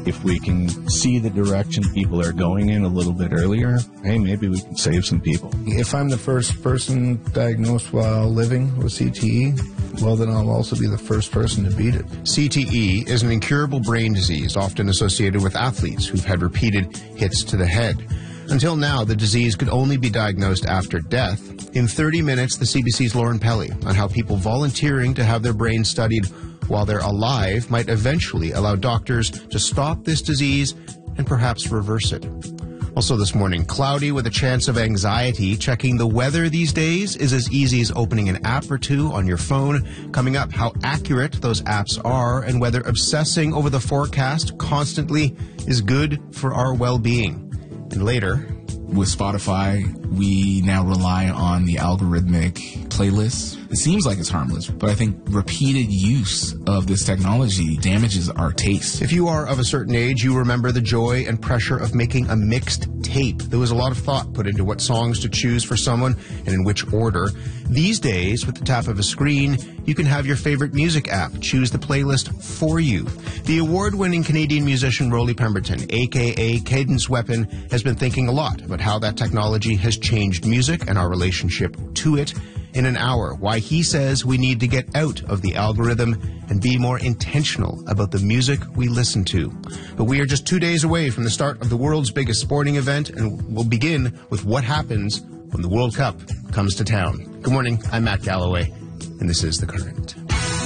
If we can see the direction people are going in a little bit earlier, hey, maybe we can save some people. If I'm the first person diagnosed while living with CTE, well, then I'll also be the first person to beat it. CTE is an incurable brain disease often associated with athletes who've had repeated hits to the head. Until now, the disease could only be diagnosed after death. In 30 minutes, the CBC's Lauren Pelly on how people volunteering to have their brains studied while they're alive might eventually allow doctors to stop this disease and perhaps reverse it. Also this morning, cloudy with a chance of anxiety. Checking the weather these days is as easy as opening an app or two on your phone. Coming up, how accurate those apps are and whether obsessing over the forecast constantly is good for our well-being. And later, with Spotify, we now rely on the algorithmic playlists. It seems like it's harmless, but I think repeated use of this technology damages our taste. If you are of a certain age, you remember the joy and pressure of making a mixed tape. There was a lot of thought put into what songs to choose for someone and in which order. These days, with the tap of a screen, you can have your favorite music app choose the playlist for you. The award-winning Canadian musician Rolly Pemberton, a.k.a. Cadence Weapon, has been thinking a lot about how that technology has changed music and our relationship to it. In an hour, why he says we need to get out of the algorithm and be more intentional about the music we listen to. But we are just 2 days away from the start of the world's biggest sporting event, and we'll begin with what happens when the World Cup comes to town. Good morning, I'm Matt Galloway, and this is The Current.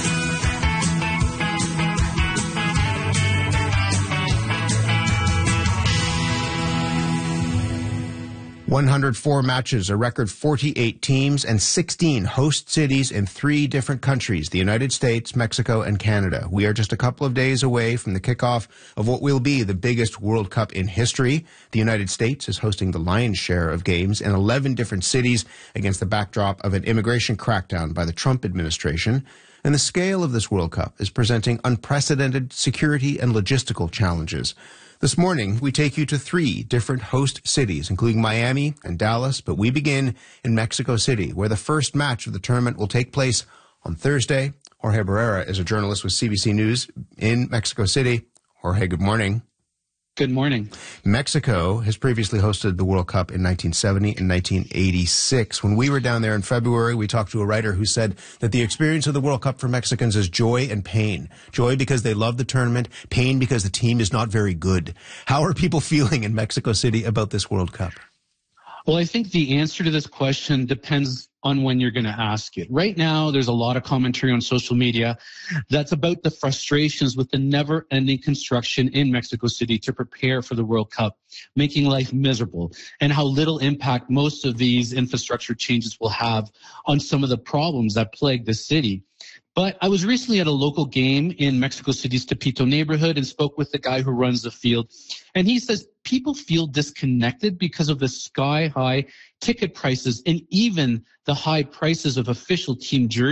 104 matches, a record 48 teams, and 16 host cities in 3 different countries, the United States, Mexico, and Canada. We are just a couple of days away from the kickoff of what will be the biggest World Cup in history. The United States is hosting the lion's share of games in 11 different cities against the backdrop of an immigration crackdown by the Trump administration. And the scale of this World Cup is presenting unprecedented security and logistical challenges. This morning, we take you to 3 different host cities, including Miami and Dallas, but we begin in Mexico City, where the first match of the tournament will take place on Thursday. Jorge Barrera is a journalist with CBC News in Mexico City. Jorge, good morning. Good morning. Mexico has previously hosted the World Cup in 1970 and 1986. When we were down there in February, we talked to a writer who said that the experience of the World Cup for Mexicans is joy and pain. Joy because they love the tournament, pain because the team is not very good. How are people feeling in Mexico City about this World Cup? Well, I think the answer to this question depends on when you're going to ask it. Right now, there's a lot of commentary on social media that's about the frustrations with the never-ending construction in Mexico City to prepare for the World Cup, making life miserable, and how little impact most of these infrastructure changes will have on some of the problems that plague the city. But I was recently at a local game in Mexico City's Tepito neighborhood and spoke with the guy who runs the field. And he says people feel disconnected because of the sky-high ticket prices and even the high prices of official team jerseys.